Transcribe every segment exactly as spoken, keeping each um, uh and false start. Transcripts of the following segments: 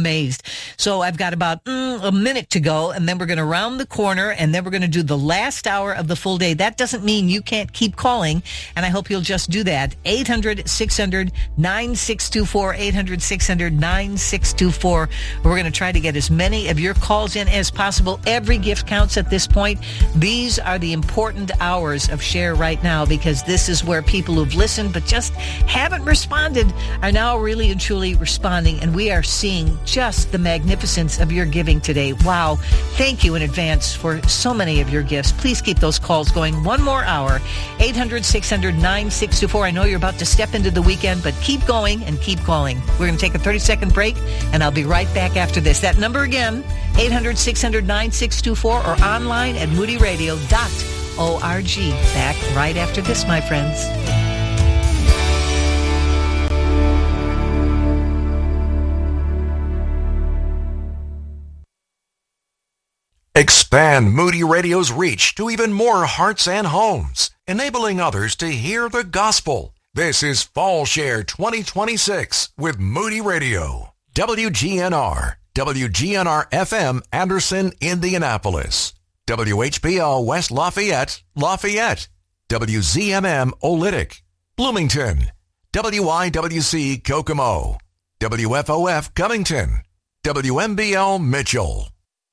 amazed. So I've got about mm, a minute to go, and then we're going to round the corner, and then we're going to do the last hour of the full day. That doesn't mean you can't keep calling, and I hope you'll just do that. eight hundred, six hundred, nine six two four, eight hundred, six hundred, nine six two four. We're going to try to get as many of your calls in as possible. Every gift counts at this point. These are the important hours of Share right now, because this is where people who've listened but just haven't responded are now really and truly responding, and we are seeing just the magnificence of your giving today. Wow. Thank you in advance for so many of your gifts. Please keep those calls going. One more hour. eight hundred, six hundred, nine six two four. I know you're about to step into the weekend, but keep going and keep calling. We're going to take a thirty-second break, and I'll be right back after this. That number again, eight hundred, six hundred, nine six two four, or online at moody radio dot org. Back right after this, my friends. Expand Moody Radio's reach to even more hearts and homes, enabling others to hear the gospel. This is Fall Share twenty twenty-six with Moody Radio. W G N R, W G N R F M, Anderson, Indianapolis. W H B L West Lafayette, Lafayette. W Z M M Olytic, Bloomington. W I W C Kokomo. W F O F Covington. W M B L Mitchell.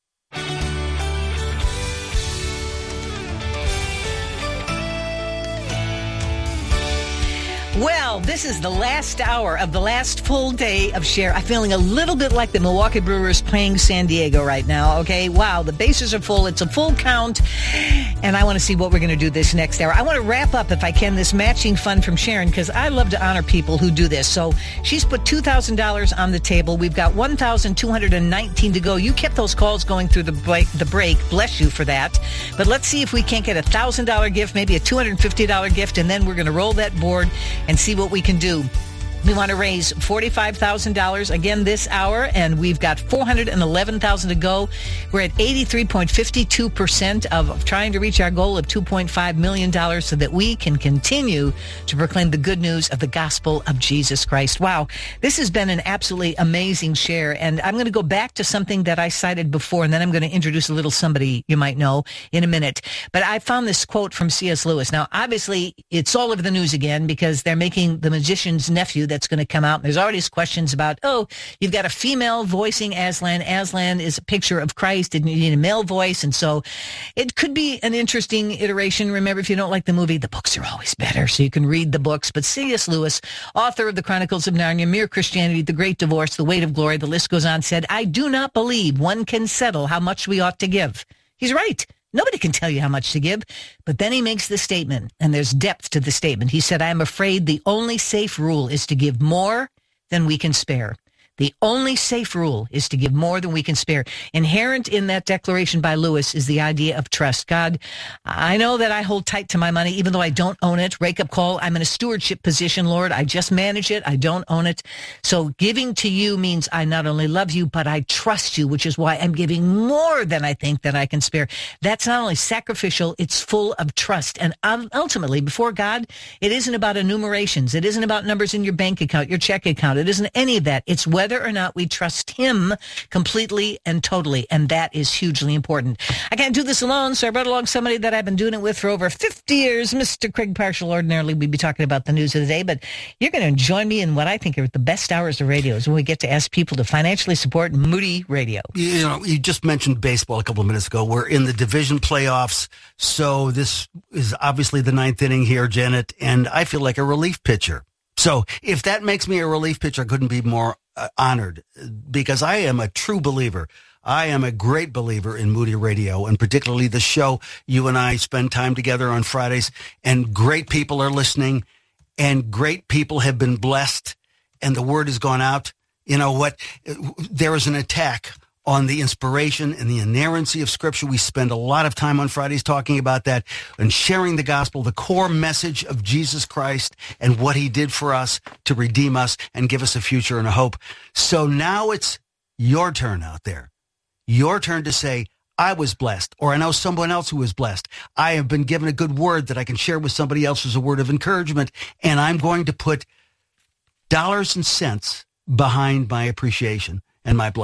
Well, this is the last hour of the last full day of Share. I'm feeling a little bit like the Milwaukee Brewers playing San Diego right now, okay? Wow, the bases are full. It's a full count, and I want to see what we're going to do this next hour. I want to wrap up, if I can, this matching fund from Sharon, because I love to honor people who do this. So she's put two thousand dollars on the table. We've got one thousand two hundred nineteen to go. You kept those calls going through the break. The break. Bless you for that. But let's see if we can't get a one thousand dollars gift, maybe a two hundred fifty dollars gift, and then we're going to roll that board and see what we can do. We want to raise forty-five thousand dollars again this hour, and we've got four hundred eleven thousand dollars to go. We're at eighty-three point five two percent of trying to reach our goal of two point five million dollars so that we can continue to proclaim the good news of the gospel of Jesus Christ. Wow, this has been an absolutely amazing share, and I'm going to go back to something that I cited before, and then I'm going to introduce a little somebody you might know in a minute. But I found this quote from C S Lewis. Now, obviously, it's all over the news again because they're making The Magician's Nephew that's going to come out. There's already questions about, oh, you've got a female voicing Aslan. Aslan is a picture of Christ, and you need a male voice. And so it could be an interesting iteration. Remember, if you don't like the movie, the books are always better, so you can read the books. But C S Lewis, author of The Chronicles of Narnia, Mere Christianity, The Great Divorce, The Weight of Glory, the list goes on, said, I do not believe one can settle how much we ought to give. He's right. Nobody can tell you how much to give. But then he makes the statement, and there's depth to the statement. He said, I am afraid the only safe rule is to give more than we can spare. The only safe rule is to give more than we can spare. Inherent in that declaration by Lewis is the idea of trust. God, I know that I hold tight to my money, even though I don't own it. Wake up call. I'm in a stewardship position, Lord. I just manage it. I don't own it. So giving to you means I not only love you, but I trust you, which is why I'm giving more than I think that I can spare. That's not only sacrificial, it's full of trust. And ultimately, before God, it isn't about enumerations. It isn't about numbers in your bank account, your check account. It isn't any of that. It's whether or not we trust him completely and totally, and that is hugely important. I can't do this alone, so I brought along somebody that I've been doing it with for over fifty years, Mister Craig Parshall. Ordinarily, we'd be talking about the news of the day, but you're going to join me in what I think are the best hours of radio is when we get to ask people to financially support Moody Radio. You know, you just mentioned baseball a couple of minutes ago. We're in the division playoffs, so this is obviously the ninth inning here, Janet, and I feel like a relief pitcher. So if that makes me a relief pitcher, I couldn't be more uh, honored, because I am a true believer. I am a great believer in Moody Radio, and particularly the show. You and I spend time together on Fridays, and great people are listening, and great people have been blessed, and the word has gone out. You know what? There is an attack on the inspiration and the inerrancy of Scripture. We spend a lot of time on Fridays talking about that and sharing the gospel, the core message of Jesus Christ and what he did for us to redeem us and give us a future and a hope. So now it's your turn out there. Your turn to say, I was blessed, or I know someone else who was blessed. I have been given a good word that I can share with somebody else as a word of encouragement, and I'm going to put dollars and cents behind my appreciation and my blessing.